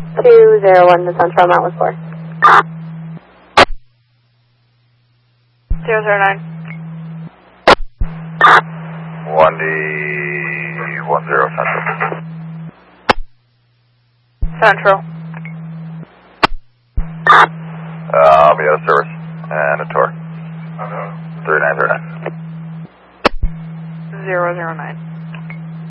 201, the Central Mount was 4. 009. 1D10 Central. Central. I'll be out of service and a tour.